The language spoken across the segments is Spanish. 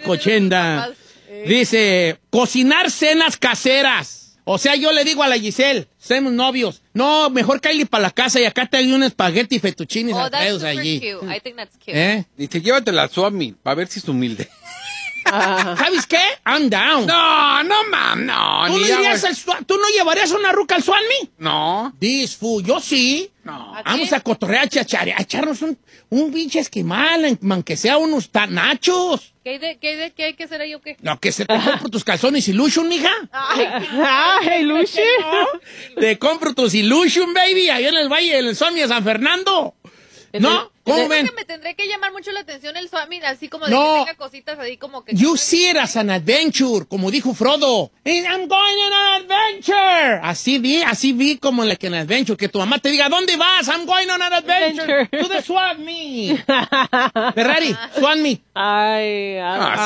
cochenda. Dice, cocinar cenas caseras. O sea, yo le digo a la Giselle, somos novios. No, mejor cállate para la casa y acá te hay un espagueti fettuccine alfredos allí. I think that's cute. Dice, llévatela al Swami, para ver si es humilde. ¿Sabes qué? I'm down. No, mam, no. ¿Tú no llevarías una ruca al Swami? No. This food, yo sí. No. Vamos a cotorrear, a echarnos un pinche esquimal, aunque sea unos nachos. ¿Qué hay que hacer ahí o qué? No, que se te compro tus calzones Illusion, mija. Ay, Illusion. Te compro tus Illusion, baby, ahí en el Valle, en el Swami de San Fernando. ¿No? ¿Cómo ven? Creo que me tendré que llamar mucho la atención el Swami, así como de No. que tenga cositas ahí como que... You see it as an adventure, como dijo Frodo. I'm going on an adventure. Así vi como en la que en adventure, que tu mamá te diga, ¿dónde vas? I'm going on an adventure. To the Swami. Ferrari, Swami. Ay,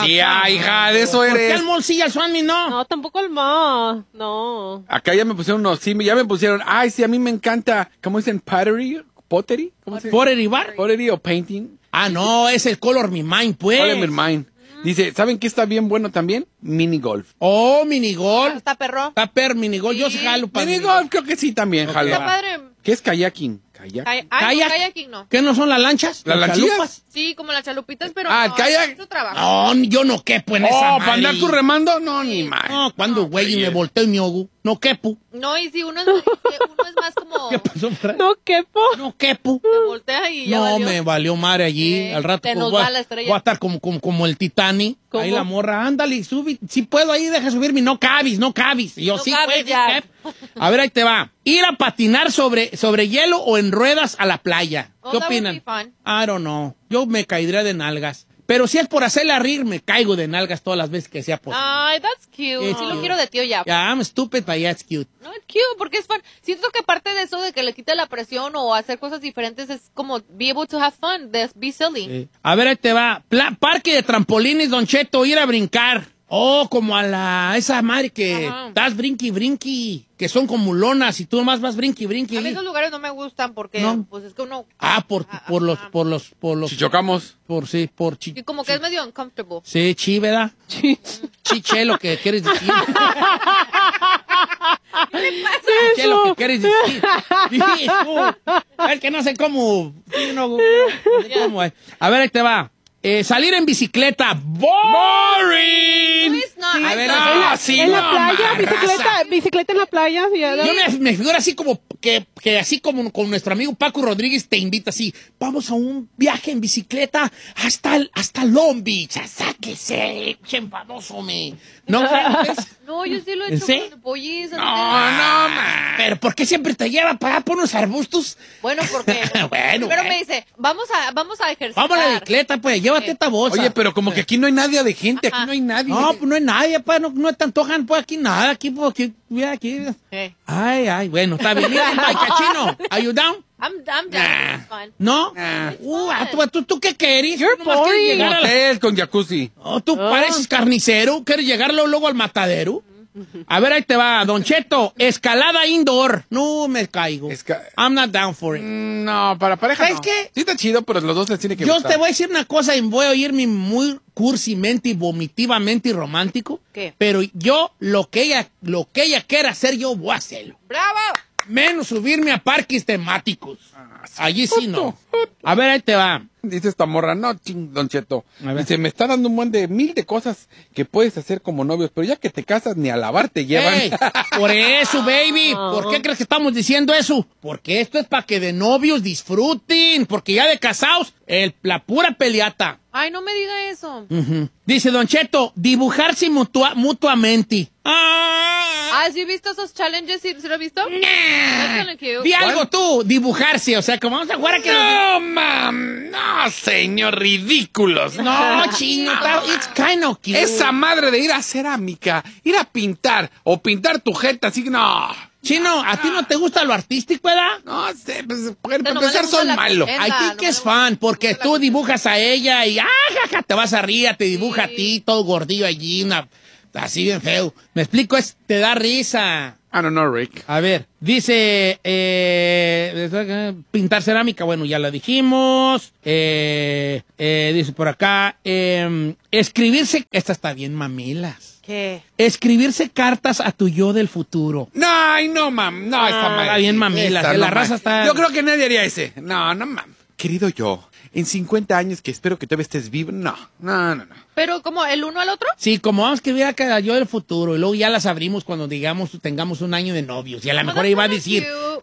hija, de eso ¿Por qué eres. al mall sí, al Swami no? No, tampoco el ma. No. Acá ya me pusieron ya me pusieron, ay, sí, a mí me encanta, ¿cómo dicen? Pottery, ¿cómo se dice? ¿Pottery bar? Pottery o painting. Ah, no, es el Color Me Mind, pues. Color Me Mind. Dice, ¿saben qué está bien bueno también? Mini golf. Oh, minigolf. Está perro. Está minigolf. Yo jalo para Mini golf creo que sí también, jalo. Está padre. ¿Qué es kayaking? Kayaking no. ¿Qué no son las lanchas? ¿Las lanchillas? chalupas? Sí, como las chalupitas, pero Ah, no, kayak. mucho trabajo. No, yo no quepo en esa Oh, madre. ¿para andar tú remando? No, ni más. No, cuando güey y me volteo y me ahogo. No quepo. No, y si uno es más como... ¿Qué pasó, Fran? No quepo. No quepo. Te voltea y ya No, valió. me valió madre allí. Al rato te pues, nos voy, va la estrella. voy a estar como el Titanic. ¿Cómo? Ahí la morra, ándale, sube. Si puedo ahí, deja subirme. No cabis. Y yo No sí, cabes pues, ya. A ver, ahí te va. Ir a patinar sobre hielo o en ruedas a la playa. Oh, ¿Qué that would opinan? be fun. I don't know. Yo me caería de nalgas. Pero si es por hacerla rir, me caigo de nalgas todas las veces que sea posible. Ay, that's cute. It's Sí lo cute. quiero de tío ya. Yeah, I'm stupid, but yeah, it's cute. No, it's cute porque es fun. Siento que parte de eso de que le quita la presión o hacer cosas diferentes es como be able to have fun, be silly. Sí. A ver, ahí te va. Parque de trampolines, Don Cheto, ir a brincar. Oh, como a esa madre que Ajá. estás brinqui, que son como lonas y tú nomás vas brinqui. A mí esos lugares no me gustan porque No. pues es que uno... Ah, por los, Si chocamos. Y como que es medio uncomfortable. Sí, ¿verdad? Chiche, lo que quieres decir. Chiche, lo que quieres decir. Es que no sé cómo. No sé cómo es. A ver, ahí te va. Salir en bicicleta. ¡Boring! No, it's not. A ver, En la playa, bicicleta en la playa. Sí, ya, Yo me figuro así como que así como con nuestro amigo Paco Rodríguez te invita así, vamos a un viaje en bicicleta hasta Long Beach, sáquese, enfadoso me. ¿No? No, yo sí lo he hecho ¿Sí? con polliza. No, pero ¿por qué siempre te lleva para allá por unos arbustos? Bueno, porque Bueno, pero bueno. me dice, vamos a ejercitar. Vamos a la bicicleta, pues, llévate esta bolsa. Oye, pero como que aquí no hay nadie de gente, aquí no hay nadie. No, pues no hay nadie, pues, no te antojan, pues, aquí nada, mira, aquí. Ay, bueno, está bien. Mira, ay, cachino, are you down? I'm down. It's fun. ¿No? ¿Tú qué querés? You're Nomás quieres boring. llegar a la- Hotel con jacuzzi. Oh, tú pareces carnicero, ¿quieres llegar luego al matadero? A ver, ahí te va, Don Cheto, escalada indoor. No me caigo. I'm not down for it. No, para pareja ¿Sabes no. qué? Sí está chido, pero los dos les tiene que Yo gustar. te voy a decir una cosa y voy a oírme muy cursimente y vomitivamente y romántico. ¿Qué? Pero yo, lo que ella quiera hacer, yo voy a hacerlo. ¡Bravo! Menos subirme a parques temáticos. Allí sí no. A ver, ahí te va. Dice esta morra, no, Don Cheto. A ver. Dice, me está dando un buen de 1000 de cosas que puedes hacer como novios, pero ya que te casas ni a lavar te llevan. Ey, por eso, baby. ¿Por qué crees que estamos diciendo eso? Porque esto es para que de novios disfruten. Porque ya de casados, la pura peleata. Ay, no me diga eso. Ujú. Dice Don Cheto, dibujarse mutuamente. ¿Sí he visto esos challenges? ¿Sí lo has visto? That's kinda cute. Di algo tú, dibujarse. O sea, como vamos a jugar a que... No, mam, no, señor, ridículos. No, chino, it's kind of cute. Esa madre de ir a cerámica, ir a pintar, o pintar tu jeta, así que no. Chino, ¿a ti no te gusta lo artístico, verdad? No sé, pues, para Pero empezar nomás le gusta soy la malo. pintura. I think es fan, porque tú dibujas a ella y jaja, te vas a rir, te dibuja a ti, todo gordillo allí, así bien feo. Me explico, te da risa. I don't know, Rick. A ver, dice, pintar cerámica, bueno, ya lo dijimos. Dice por acá, escribirse, esta está bien mamilas. ¿Qué? Escribirse cartas a tu yo del futuro. No, ay, no, mam. No, está mal. Está bien mamilas, Esta, la no, raza mam. está... Yo creo que nadie haría ese. No, no, mam. Querido yo, en 50 años que espero que todavía estés vivo, no. Pero como el uno al otro. Sí, como vamos a escribir a cada yo del futuro y luego ya las abrimos cuando digamos tengamos un año de novios y a lo mejor ahí va a decir,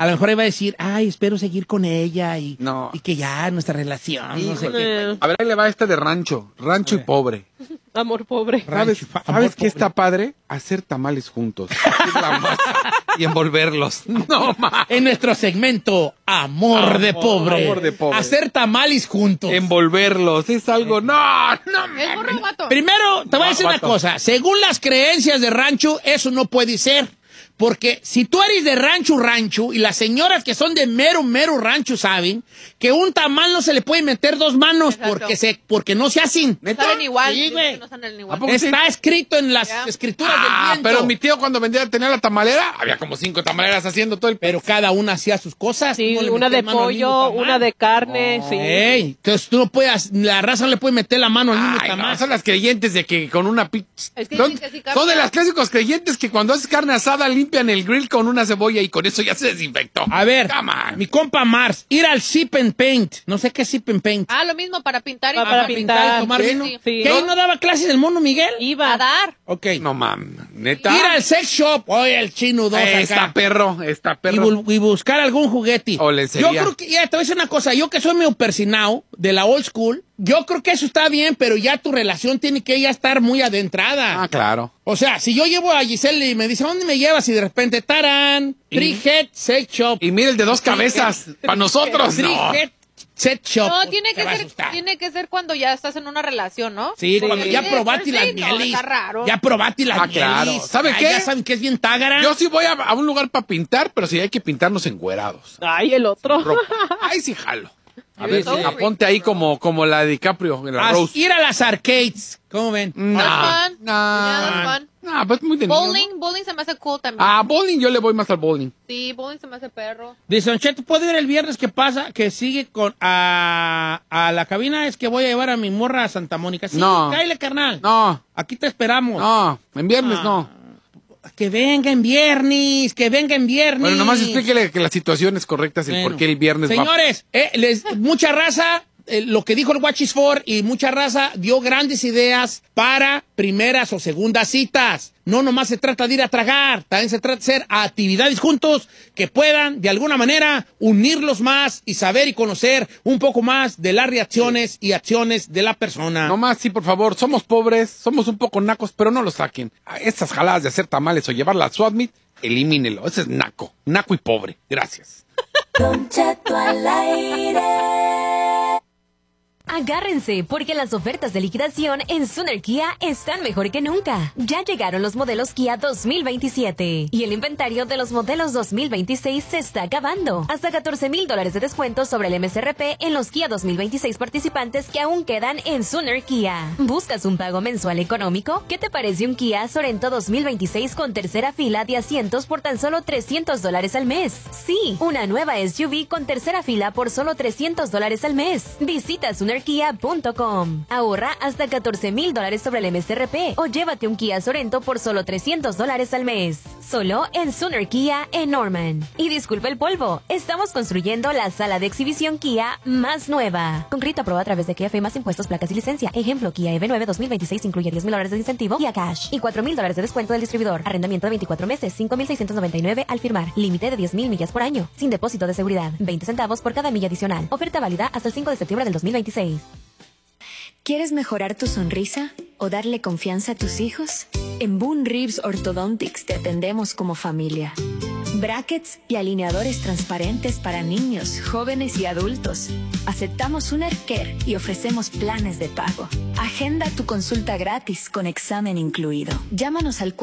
ay, espero seguir con ella y que ya nuestra relación, no sé qué. A ver, ahí le va esta de rancho y pobre. Amor pobre. ¿Sabes qué está padre? Hacer tamales juntos. Hacer la masa y envolverlos. No, ma. En nuestro segmento, Amor de Pobre. Amor de Pobre. Hacer tamales juntos. Envolverlos. Es algo... No. ¿Es burro o vato? Primero, te voy a decir una cosa. Según las creencias de rancho, eso no puede ser. Porque si tú eres de rancho, y las señoras que son de mero rancho saben que un tamal no se le puede meter dos manos porque no se hacen. No salen igual. Sí, güey. No salen igual. Está escrito en las escrituras del viento. Pero mi tío cuando tenía la tamalera, había como 5 tamaleras haciendo todo el... Pero cada una hacía sus cosas. Sí, No le una metías de mano al mismo pollo, tamal. una de carne, sí. Ey, entonces tú no puedes, la raza no le puede meter la mano al mismo Ay, tamal. no, son las creyentes de que con una pizza... Es que Son, dicen que sí cambia. son de las clásicos creyentes que cuando haces carne asada limpian el grill con una cebolla y con eso ya se desinfectó. A ver, Come on. mi compa Mars, ir al Sip and Paint. No sé qué es Sip and Paint. Lo mismo para pintar y Para pintar, y tomar sí, vino. sí. Sí. ¿Qué? ¿No daba clases del mono Miguel? Iba. a dar. Ok. No, mam. ¿Neta? Ir al sex shop. Oye, el chino 2 Está acá. perro. Y buscar algún juguete. O lencería. Yo creo que, ya te voy a decir una cosa, yo que soy medio persinado de la old school, yo creo que eso está bien, pero ya tu relación tiene que ya estar muy adentrada. Ah, claro. O sea, si yo llevo a Giselle y me dice, ¿dónde me llevas? Y de repente, ¡tarán! Three-Head Sex Shop. Y mira el de 2 cabezas. Para nosotros, no. Three-Head Sex Shop. No, tiene Te va a que asustar. ser cuando ya estás en una relación, ¿no? Sí, cuando ya Sí, probaste las sí, no, mielis. está raro. Ya probaste las claro. mielis. ¿Sabe qué? Ya saben que es bien tágara. Yo sí voy a un lugar para pintar, pero sí hay que pintarnos encuerados. Ay, el otro. Ropa. Ay, sí, jalo. A ver, Sí. aponte ahí como la de DiCaprio en la Rose. Ir a las arcades. ¿Cómo ven? No, That's fun. Yeah, that's fun. no, pues muy de niño, ¿no? Bowling se me hace cool también. Bowling, yo le voy más al bowling. Sí, bowling se me hace perro. Dice, Don Cheto, ¿puedo ir el viernes que pasa, que sigue a la cabina? Es que voy a llevar a mi morra a Santa Mónica. Sí, No. cáele, carnal. No, Aquí te esperamos. no, en viernes no. Que venga en viernes, que venga en viernes. Bueno, nomás explíquele que la situación es correcta, el Bueno. por qué el viernes va. Señores, mucha raza, lo que dijo el Watch is For y mucha raza dio grandes ideas para primeras o segundas citas. No nomás se trata de ir a tragar, también se trata de hacer actividades juntos que puedan, de alguna manera, unirlos más y saber y conocer un poco más de las reacciones y acciones de la persona. Nomás, sí, por favor, somos pobres, somos un poco nacos, pero no lo saquen. Estas jaladas de hacer tamales o llevarla al swap meet, elimínelo. Ese es naco y pobre. Gracias. Don Cheto al aire. Agárrense, porque las ofertas de liquidación en Suner Kia están mejor que nunca. Ya llegaron los modelos Kia 2027 y el inventario de los modelos 2026 se está acabando. Hasta $14,000 de descuento sobre el MSRP en los Kia 2026 participantes que aún quedan en Suner Kia. ¿Buscas un pago mensual económico? ¿Qué te parece un Kia Sorento 2026 con tercera fila de asientos por tan solo $300 al mes? Sí, una nueva SUV con tercera fila por solo $300 al mes. Visita Suner Kia.com. Ahorra hasta $14,000 sobre el MSRP o llévate un Kia Sorento por solo $300 al mes. Solo en Suner Kia en Norman. Y disculpa el polvo, estamos construyendo la sala de exhibición Kia más nueva. Con crédito aprobado a través de Kia Fe más impuestos, placas y licencia. Ejemplo, Kia EV9 2026 incluye $10,000 de incentivo y a cash y $4,000 de descuento del distribuidor. Arrendamiento de 24 meses, $5,699 al firmar. Límite de 10,000 millas por año. Sin depósito de seguridad. 20 centavos por cada milla adicional. Oferta válida hasta el 5 de septiembre del 2026. ¿Quieres mejorar tu sonrisa o darle confianza a tus hijos? En Boone Reeves Orthodontics te atendemos como familia. Brackets y alineadores transparentes para niños, jóvenes y adultos. Aceptamos un Care y ofrecemos planes de pago. Agenda tu consulta gratis con examen incluido. Llámanos al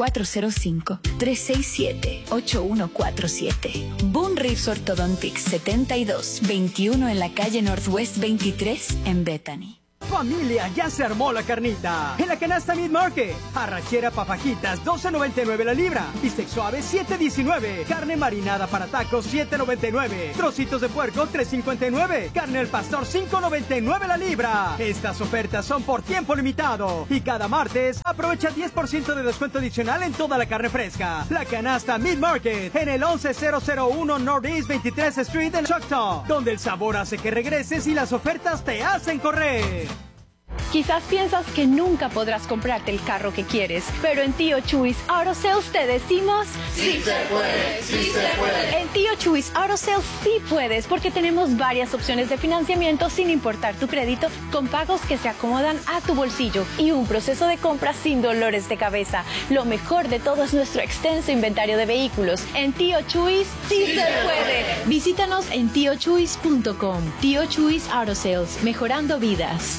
405-367-8147. Boone Reeves Orthodontics 7221 en la calle Northwest 23 en Bethany. Familia, ya se armó la carnita. En la canasta Meat Market. Arrachera pa' fajitas, $12.99 la libra. Bistec suave, $7.19. Carne marinada para tacos, $7.99. Trocitos de puerco, $3.59. Carne al pastor, $5.99 la libra. Estas ofertas son por tiempo limitado. Y cada martes, aprovecha 10% de descuento adicional en toda la carne fresca. La canasta Meat Market, en el 11001 Northeast 23 Street en Choctaw, donde el sabor hace que regreses y las ofertas te hacen correr. Quizás piensas que nunca podrás comprarte el carro que quieres, pero en Tío Chuys Auto Sales te decimos ¡sí se puede! ¡Sí se puede! En Tío Chuys Auto Sales sí puedes, porque tenemos varias opciones de financiamiento sin importar tu crédito, con pagos que se acomodan a tu bolsillo y un proceso de compra sin dolores de cabeza. Lo mejor de todo es nuestro extenso inventario de vehículos. En Tío Chuys sí se puede. Visítanos en tiochuys.com. Tío Chuys Auto Sales, mejorando vidas.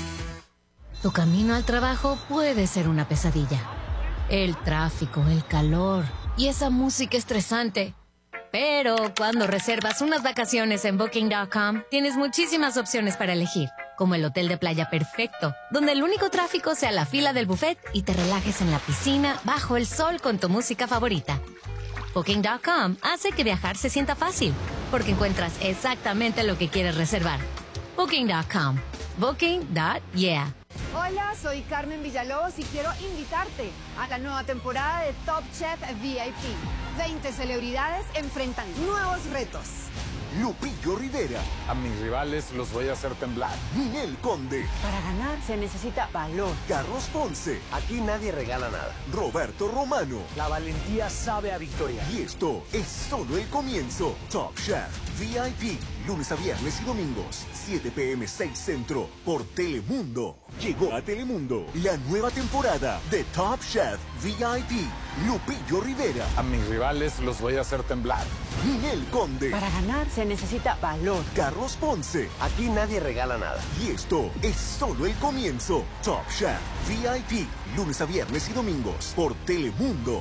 Tu camino al trabajo puede ser una pesadilla. El tráfico, el calor y esa música estresante. Pero cuando reservas unas vacaciones en Booking.com, tienes muchísimas opciones para elegir, como el hotel de playa perfecto, donde el único tráfico sea la fila del buffet y te relajes en la piscina bajo el sol con tu música favorita. Booking.com hace que viajar se sienta fácil, porque encuentras exactamente lo que quieres reservar. Booking.com. Booking.yeah. Hola, soy Carmen Villalobos y quiero invitarte a la nueva temporada de Top Chef VIP. 20 celebridades enfrentan nuevos retos. Lupillo Rivera. A mis rivales los voy a hacer temblar. Ninel Conde. Para ganar se necesita valor. Carlos Ponce. Aquí nadie regala nada. Roberto Romano. La valentía sabe a victoria. Y esto es solo el comienzo. Top Chef VIP. Lunes a viernes y domingos, 7 p.m. 6 Centro, por Telemundo. Llegó a Telemundo la nueva temporada de Top Chef VIP. Lupillo Rivera. A mis rivales los voy a hacer temblar. Ninel Conde. Para ganar se necesita valor. Carlos Ponce. Aquí nadie regala nada. Y esto es solo el comienzo. Top Chef VIP. Lunes a viernes y domingos, por Telemundo.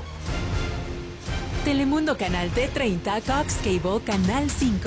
Telemundo Canal T30, Cox Cable Canal 5.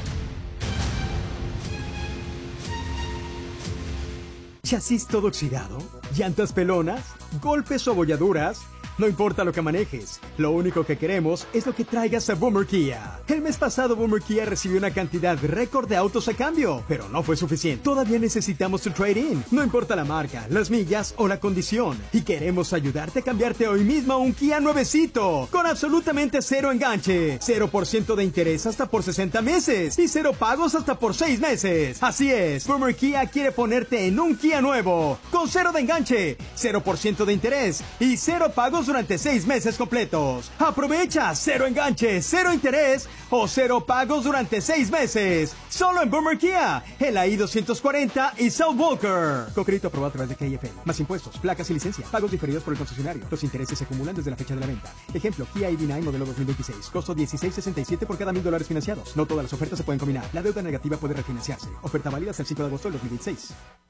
¿Chasis todo oxidado? ¿Llantas pelonas? ¿Golpes o abolladuras? No importa lo que manejes, lo único que queremos es lo que traigas a Boomer Kia. El mes pasado Boomer Kia recibió una cantidad récord de autos a cambio, pero no fue suficiente. Todavía necesitamos tu trade-in. No importa la marca, las millas o la condición. Y queremos ayudarte a cambiarte hoy mismo a un Kia nuevecito, con absolutamente cero enganche, 0% de interés hasta por 60 meses y 0 pagos hasta por 6 meses. Así es, Boomer Kia quiere ponerte en un Kia nuevo, con 0 de enganche, 0% de interés y 0 pagos durante 6 meses completos. Aprovecha 0 enganche, 0 interés o 0 pagos durante 6 meses. Solo en Boomer Kia, en la I-240 y South Walker. Con crédito aprobado a través de KFL. Más impuestos, placas y licencia. Pagos diferidos por el concesionario. Los intereses se acumulan desde la fecha de la venta. Ejemplo, Kia EV9 modelo 2026. Costo $16.67 por cada $1,000 financiados. No todas las ofertas se pueden combinar. La deuda negativa puede refinanciarse. Oferta válida hasta el 5 de agosto del 2026.